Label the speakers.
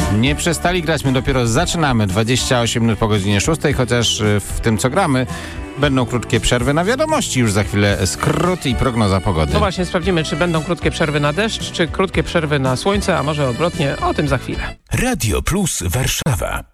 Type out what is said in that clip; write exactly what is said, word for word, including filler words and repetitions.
Speaker 1: Nie przestali grać, my dopiero zaczynamy. dwadzieścia osiem minut po godzinie szóstej, chociaż w tym, co gramy, będą krótkie przerwy na wiadomości. Już za chwilę skrót i prognoza pogody.
Speaker 2: No właśnie, sprawdzimy, czy będą krótkie przerwy na deszcz, czy krótkie przerwy na słońce, a może odwrotnie, o tym za chwilę.
Speaker 3: Radio Plus Warszawa.